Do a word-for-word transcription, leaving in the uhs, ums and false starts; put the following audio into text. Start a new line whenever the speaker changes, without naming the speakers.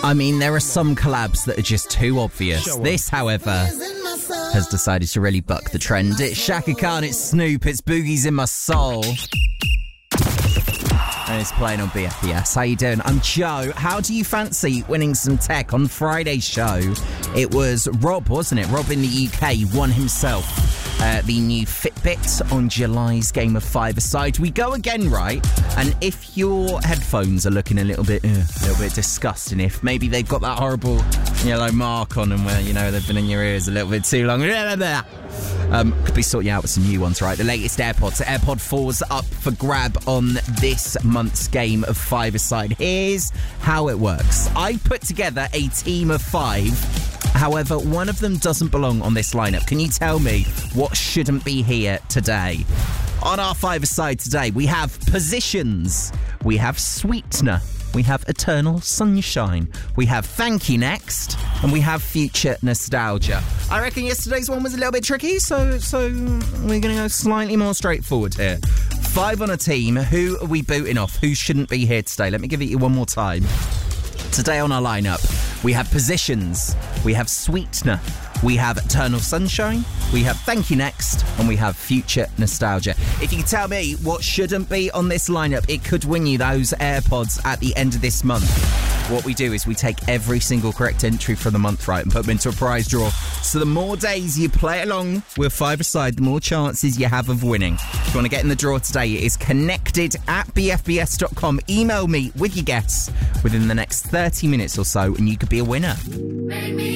I mean, there are some collabs that are just too obvious. This, however, has decided to really buck the trend. It's Shaka Khan, it's Snoop, it's Boogie's in My Soul. And it's playing on B F B S. How you doing? I'm Joe. How do you fancy winning some tech? On Friday's show, it was Rob, wasn't it? Rob in the U K won himself uh, the new Fitbit on July's game of five-a-side. We go again, right? And if your headphones are looking a little bit, uh, a little bit disgusting, if maybe they've got that horrible yellow mark on them where, you know, they've been in your ears a little bit too long, um, could be sorting you out with some new ones, right? The latest AirPods. AirPod four's up for grab on this month's game of five-a-side. Here's how it works. I put together a team of five. However, one of them doesn't belong on this lineup. Can you tell me what shouldn't be here today? On our five-a-side today, we have Positions, we have Sweetener, we have Eternal Sunshine, we have Thank You Next, and we have Future Nostalgia. I reckon yesterday's one was a little bit tricky, so so we're going to go slightly more straightforward here. Five on a team. Who are we booting off? Who shouldn't be here today? Let me give it you one more time. Today on our lineup, we have Positions, we have Sweetener, we have Eternal Sunshine, we have Thank You Next, and we have Future Nostalgia. If you can tell me what shouldn't be on this lineup, it could win you those AirPods at the end of this month. What we do is we take every single correct entry for the month, right, and put them into a prize draw. So the more days you play along with five-a-side, the more chances you have of winning. If you want to get in the draw today, it is connected at b f b s dot com. Email me with your guess within the next thirty minutes or so, and you could be a winner.